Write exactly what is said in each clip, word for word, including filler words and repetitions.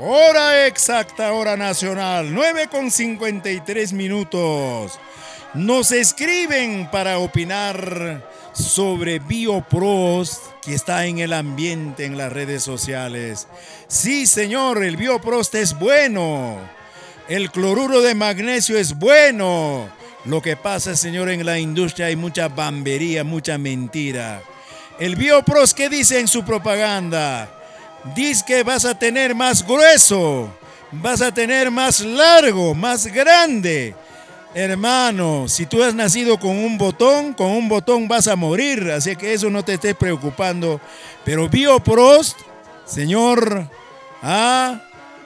Hora exacta, hora nacional, nueve con cincuenta y tres minutos. Nos escriben para opinar sobre Bioprost, que está en el ambiente en las redes sociales. Sí, señor, el Bioprost es bueno. El cloruro de magnesio es bueno. Lo que pasa, señor, en la industria hay mucha bambería, mucha mentira. El Bioprost, ¿qué dice en su propaganda? Dice que vas a tener más grueso, vas a tener más largo, más grande. Hermano, si tú has nacido con un botón, con un botón vas a morir, así que eso no te estés preocupando. Pero Bioprost, señor, ah,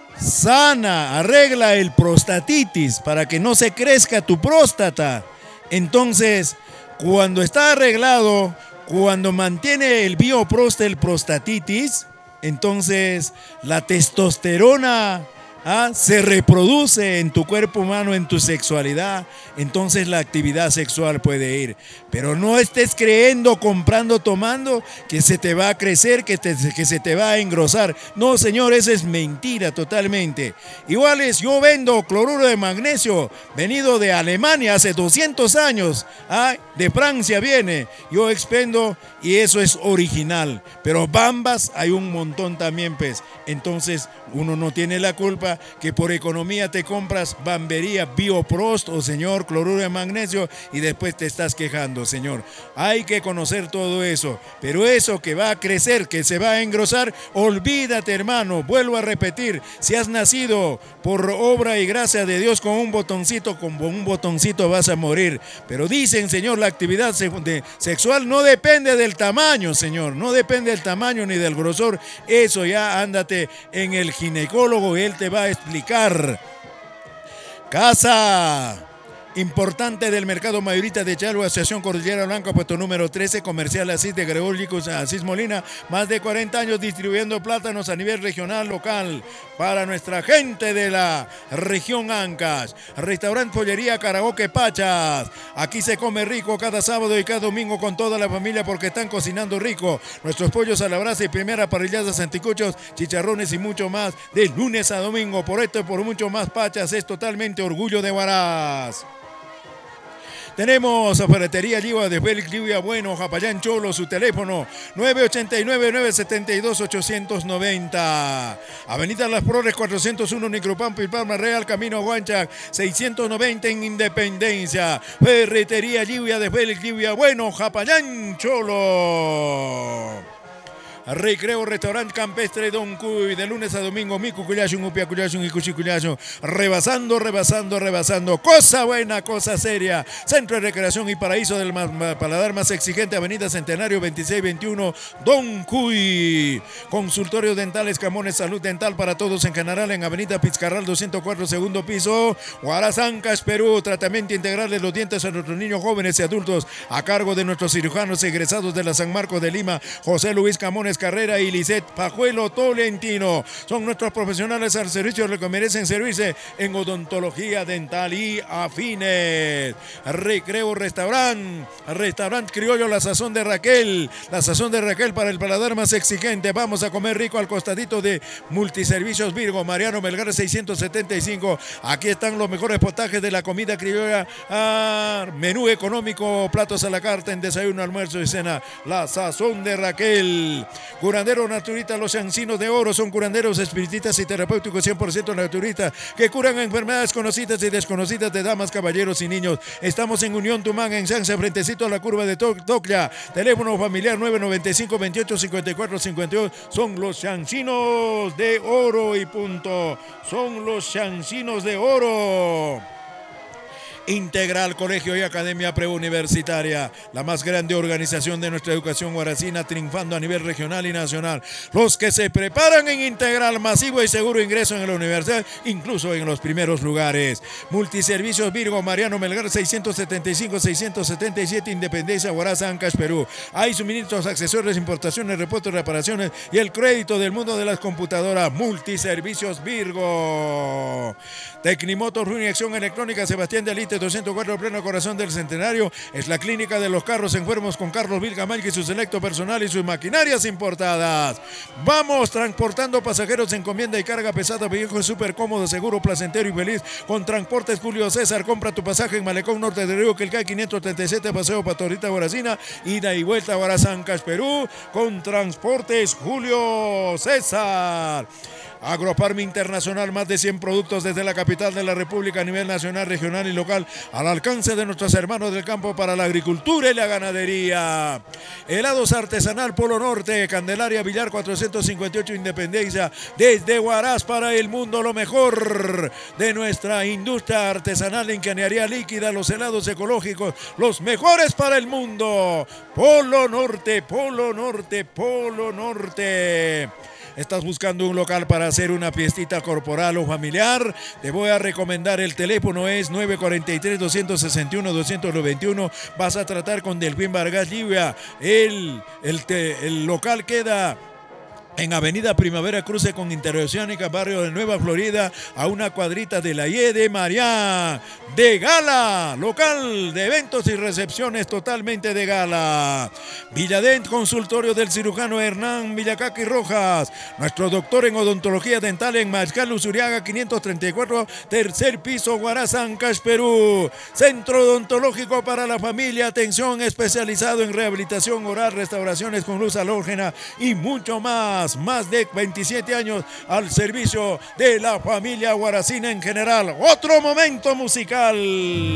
sana, arregla el prostatitis para que no se crezca tu próstata. Entonces, cuando está arreglado, cuando mantiene el Bioprost el prostatitis, entonces la testosterona ¿ah? se reproduce en tu cuerpo humano, en tu sexualidad, entonces la actividad sexual puede ir. Pero no estés creyendo, comprando, tomando, que se te va a crecer, que, te, que se te va a engrosar. No, señor, eso es mentira totalmente. Igual es, yo vendo cloruro de magnesio, venido de Alemania hace doscientos años, ¿ah? de Francia viene, yo expendo y eso es original. Pero bambas hay un montón también, pues. Entonces uno no tiene la culpa que por economía te compras bambería Bioprost o señor cloruro de magnesio y después te estás quejando, señor. Hay que conocer todo eso, pero eso que va a crecer, que se va a engrosar, olvídate, hermano. Vuelvo a repetir, si has nacido por obra y gracia de Dios con un botoncito, con un botoncito vas a morir. Pero dicen, señor, la actividad sexual no depende del tamaño, señor, no depende del tamaño ni del grosor. Eso ya ándate en el ginecólogo, él te va a explicar. Casa importante del mercado mayorista de Chalua, Asociación Cordillera Blanca, puesto número trece, comercial Asís de Gregorio Asís Molina, más de cuarenta años distribuyendo plátanos a nivel regional, local, para nuestra gente de la región Ancash. Restaurante Pollería Karaoke Pachas, aquí se come rico cada sábado y cada domingo con toda la familia porque están cocinando rico. Nuestros pollos a la brasa y primera parrilladas, anticuchos, chicharrones y mucho más, de lunes a domingo. Por esto y por mucho más, Pachas es totalmente orgullo de Huaraz. Tenemos a Ferretería Liva de Félix Livia Bueno, Japayán Cholo, su teléfono nueve ocho nueve, nueve siete dos, ocho nueve cero. Avenida Las Flores cuatrocientos uno, Nicropampa y Palma Real, Camino Huanchac, seiscientos noventa en Independencia. Ferretería Livia de Félix Livia Bueno, Japayán Cholo. Recreo Restaurante Campestre Don Cuy, de lunes a domingo, Miku Cuyashun, Upia Cuyashun y Cuchi Cuyashun, rebasando, rebasando, rebasando, cosa buena, cosa seria, Centro de Recreación y Paraíso del Paladar más exigente, Avenida Centenario veintiséis veintiuno, Don Cuy, Consultorio Dental Escamones, Salud Dental para todos en general, en Avenida Pizcarral doscientos cuatro, segundo piso, Huaraz, Ancash, Perú. Tratamiento integral de los dientes a nuestros niños, jóvenes y adultos, a cargo de nuestros cirujanos egresados de la San Marcos de Lima, José Luis Camones Carrera y Lisette Pajuelo Tolentino. Son nuestros profesionales al servicio de lo que merecen servirse en odontología dental y afines. Recreo Restaurant, Restaurant Criollo La Sazón de Raquel, La Sazón de Raquel para el paladar más exigente. Vamos a comer rico al costadito de Multiservicios Virgo, Mariano Melgar seiscientos setenta y cinco. Aquí están los mejores potajes de la comida criolla, ah, menú económico, platos a la carta en desayuno, almuerzo y cena. La Sazón de Raquel. Curandero naturista, los Llancinos de Oro son curanderos espiritistas y terapéuticos cien por ciento naturistas que curan enfermedades conocidas y desconocidas de damas, caballeros y niños. Estamos en Unión Tumán, en Sanse, frentecito a la curva de Toclia. Teléfono familiar nueve nueve cinco, veintiocho cincuenta y cuatro cincuenta y dos. Son los Llancinos de Oro y punto. Son los Llancinos de Oro. Integral Colegio y Academia Preuniversitaria, la más grande organización de nuestra educación huaracina, triunfando a nivel regional y nacional. Los que se preparan en Integral, masivo y seguro ingreso en la universidad, incluso en los primeros lugares. Multiservicios Virgo, Mariano Melgar seiscientos setenta y cinco, seiscientos setenta y siete, Independencia, Huaraz, Ancash, Perú. Hay suministros, accesorios, importaciones, repuestos, reparaciones y el crédito del mundo de las computadoras. Multiservicios Virgo. Tecnimoto, Inyección Electrónica, Sebastián de Alite, Oriente doscientos cuatro, pleno corazón del Centenario. Es la clínica de los carros enfermos con Carlos Vilgamay y su selecto personal y sus maquinarias importadas. Vamos transportando pasajeros, encomienda y carga pesada, viejo, súper cómodo, seguro, placentero y feliz. Con Transportes Julio César, compra tu pasaje en Malecón Norte de Río Quelcay quinientos treinta y siete, Paseo Patorita Guaracina, ida y vuelta a Guarazancas, Perú, con Transportes Julio César. Agrofarma Internacional, más de cien productos desde la capital de la República a nivel nacional, regional y local, al alcance de nuestros hermanos del campo para la agricultura y la ganadería. Helados Artesanal Polo Norte, Candelaria Villar cuatrocientos cincuenta y ocho, Independencia, desde Huaraz para el mundo, lo mejor de nuestra industria artesanal, ingeniería líquida, los helados ecológicos, los mejores para el mundo. Polo Norte, Polo Norte, Polo Norte. ¿Estás buscando un local para hacer una fiestita corporal o familiar? Te voy a recomendar, el teléfono es nueve cuatro tres, dos seis uno, dos nueve uno. Vas a tratar con Delfín Vargas Llivia. El, el, te, el local queda en Avenida Primavera, cruce con Interoceánica, barrio de Nueva Florida, a una cuadrita de la I E de Mariá. De gala, local de eventos y recepciones totalmente de gala. Villadent, consultorio del cirujano Hernán Villacaqui Rojas. Nuestro doctor en odontología dental en Mariscal Luzuriaga quinientos treinta y cuatro, tercer piso, Guarazancas, Perú. Centro odontológico para la familia, atención especializado en rehabilitación oral, restauraciones con luz halógena y mucho más. Más de veintisiete años al servicio de la familia guaracina en general. Otro momento musical.